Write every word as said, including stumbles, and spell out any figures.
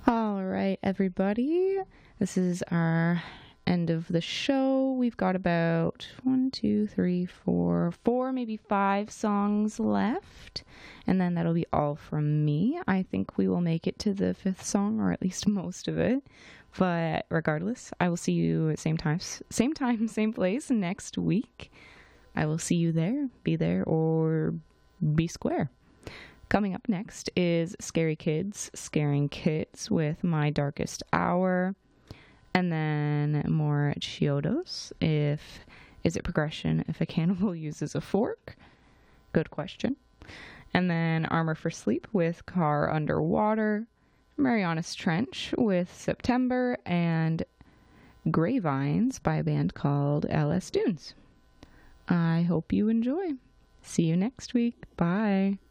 All right, everybody. This is our end of the show. We've got about one, two, three, four, four, maybe five songs left. And then that'll be all from me. I think we will make it to the fifth song, or at least most of it. But regardless, I will see you at same time, same time, same place next week. I will see you there. Be there or be square. Coming up next is Scary Kids, Scaring Kids with My Darkest Hour. And then more Chiodos. If is it progression if a cannibal uses a fork? Good question. And then Armor for Sleep with Car Underwater. Marianas Trench with September. And Greyvines by a band called L S Dunes. I hope you enjoy. See you next week. Bye.